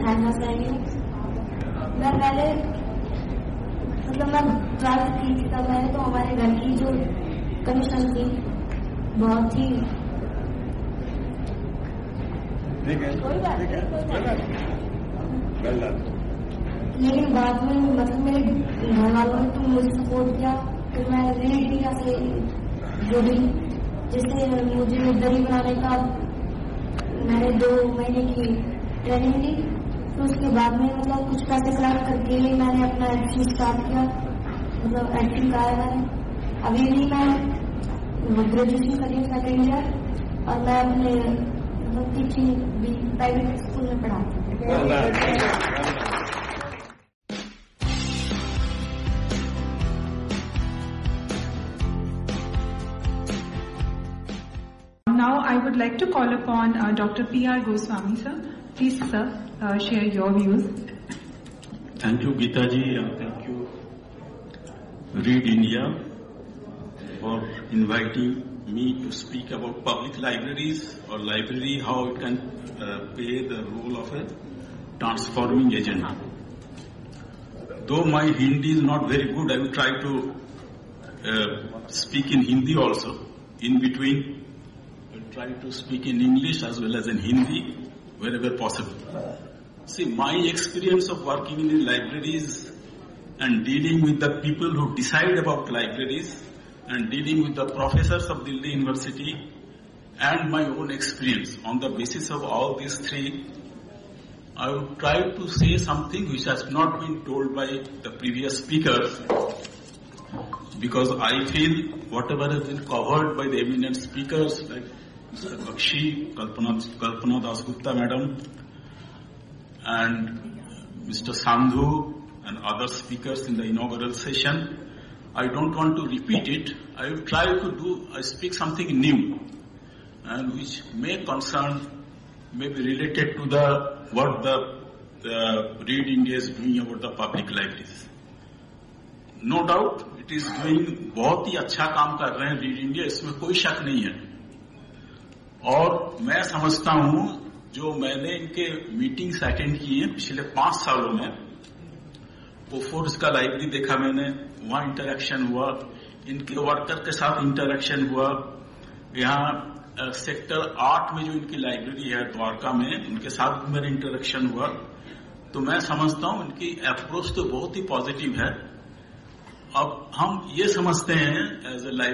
सहना सैनी। मैं पहले मतलब मैं 12th की थी तब मैंने तो हमारे घर की जो कंडीशन थी बहुत ही लेकिन बाद में मतलब मेरे घर वालों ने तो मुझे सपोर्ट किया। फिर मैं रीड इंडिया से जुड़ी, जिससे मुझे दरी बनाने का मैंने 2 महीने की ट्रेनिंग ली। तो उसके बाद में मतलब कुछ पैसे कलेक्ट करके मैंने अपना एक्टिंग स्टार्ट किया, मतलब एक्टिंग का है मैंने। अभी भी मैं ग्रेजुएशन कर रही हूँ 2nd ईयर, और मैं अपने मतलब टीचिंग भी प्राइवेट स्कूल में पढ़ाती हूँ। Now I would like to call upon Dr. P.R. Goswami, sir. Please, sir, share your views. Thank you, Geeta ji, and thank you, Read India, for inviting me to speak about public libraries or library, how it can play the role of a transforming agent. Though my Hindi is not very good, I will try to speak in Hindi also. In between, try to speak in English as well as in Hindi wherever possible. See, my experience of working in the libraries and dealing with the people who decide about libraries and dealing with the professors of Delhi University and my own experience, on the basis of all these 3, I would try to say something which has not been told by the previous speakers, because I feel whatever has been covered by the eminent speakers like Mr. Bakshi, Kalpana Dasgupta Madam, and Mr. Sandhu and other speakers in the inaugural session, I don't want to repeat it. I will try to speak something new and which may concern, may be related to what the Read India is doing about the public libraries. No doubt, it is doing बहुत ही अच्छा काम कर रहे हैं read India, इसमें कोई शक नहीं है। और मैं समझता हूं जो मैंने इनके मीटिंग्स अटेंड की हैं पिछले 5 सालों में, वो फोर्स का लाइब्रेरी देखा मैंने, वहां इंटरेक्शन हुआ, इनके वर्कर के साथ इंटरेक्शन हुआ, यहाँ सेक्टर 8 में जो इनकी लाइब्रेरी है द्वारका में, उनके साथ भी मेरा इंटरेक्शन हुआ। तो मैं समझता हूं इनकी अप्रोच तो बहुत ही पॉजिटिव है। अब हम ये समझते हैं एज ए